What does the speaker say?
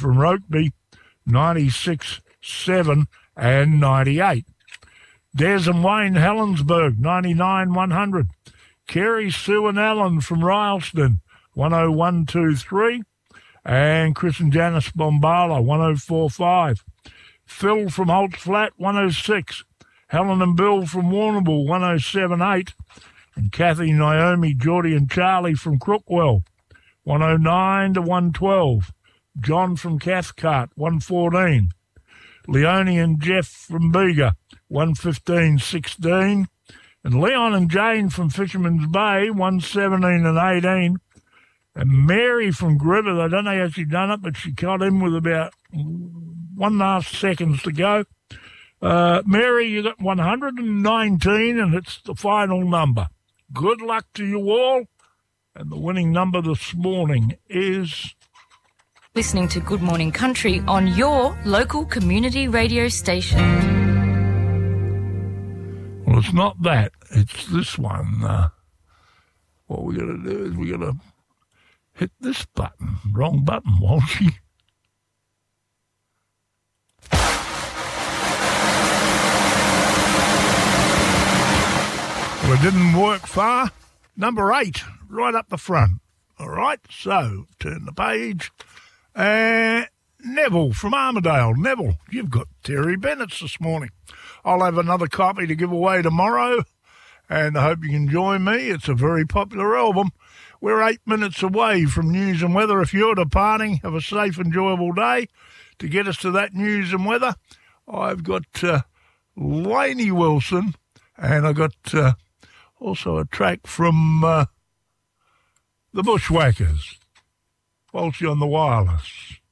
from Rokeby, 96.7 and 98. Des and Wayne, Helensburgh, 99-100. Kerry, Sue and Alan from Rylston, 101.23. And Chris and Janice Bombala, 104.5. Phil from Holt's Flat, 106. Helen and Bill from Warrnambool, 107.8. And Kathy, Naomi, Geordie and Charlie from Crookwell, 109 to 112. John from Cathcart, 114. Leone and Jeff from Bega, 115-16. And Leon and Jane from Fisherman's Bay, 117 and 18. And Mary from Griffith, I don't know how she done it, but she got in with about 1.5 seconds to go. Mary, you got 119, and it's the final number. Good luck to you all. And the winning number this morning is... Listening to Good Morning Country on your local community radio station. Well, it's not that. It's this one. What we got to do is we got to hit this button. Wrong button, Walshy. Well, it didn't work far. Number 8, right up the front. All right, so turn the page. Neville from Armidale. Neville, you've got Terry Bennett's this morning. I'll have another copy to give away tomorrow, and I hope you can join me. It's a very popular album. We're 8 minutes away from news and weather. If you're departing, have a safe, enjoyable day. To get us to that news and weather, I've got Lainey Wilson, and I've got also a track from the Bushwhackers. Walshy on the wireless.